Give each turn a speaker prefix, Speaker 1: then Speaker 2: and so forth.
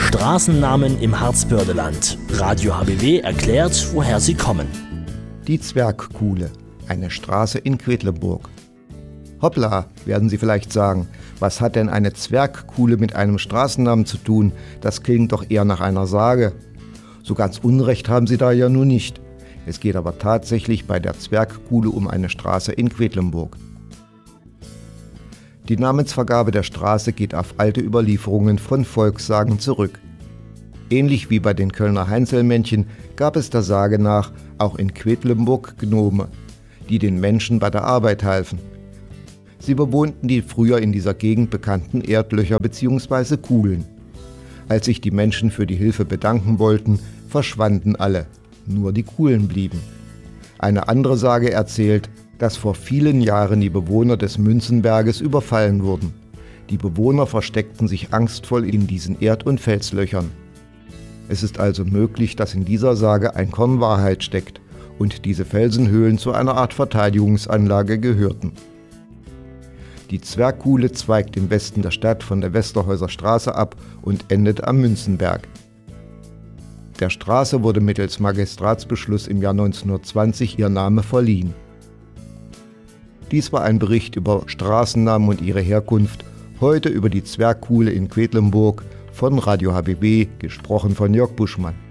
Speaker 1: Straßennamen im Harzbördeland. Radio HBW erklärt, woher sie kommen.
Speaker 2: Die Zwergkuhle, eine Straße in Quedlinburg. Hoppla, werden Sie vielleicht sagen, was hat denn eine Zwergkuhle mit einem Straßennamen zu tun? Das klingt doch eher nach einer Sage. So ganz Unrecht haben Sie da ja nun nicht. Es geht aber tatsächlich bei der Zwergkuhle um eine Straße in Quedlinburg. Die Namensvergabe der Straße geht auf alte Überlieferungen von Volkssagen zurück. Ähnlich wie bei den Kölner Heinzelmännchen gab es der Sage nach auch in Quedlinburg Gnome, die den Menschen bei der Arbeit halfen. Sie bewohnten die früher in dieser Gegend bekannten Erdlöcher bzw. Kuhlen. Als sich die Menschen für die Hilfe bedanken wollten, verschwanden alle, nur die Kuhlen blieben. Eine andere Sage erzählt, dass vor vielen Jahren die Bewohner des Münzenberges überfallen wurden. Die Bewohner versteckten sich angstvoll in diesen Erd- und Felslöchern. Es ist also möglich, dass in dieser Sage ein Korn Wahrheit steckt und diese Felsenhöhlen zu einer Art Verteidigungsanlage gehörten. Die Zwergkuhle zweigt im Westen der Stadt von der Westerhäuser Straße ab und endet am Münzenberg. Der Straße wurde mittels Magistratsbeschluss im Jahr 1920 ihr Name verliehen. Dies war ein Bericht über Straßennamen und ihre Herkunft, heute über die Zwergkuhle in Quedlinburg von Radio HBW, gesprochen von Jörg Buschmann.